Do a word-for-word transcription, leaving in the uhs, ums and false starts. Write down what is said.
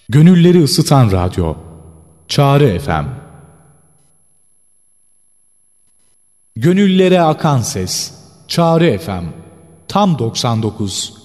Gönülleri ısıtan radyo, Çağrı F M. Gönüllere akan ses, Çağrı F M. Tam doksan dokuz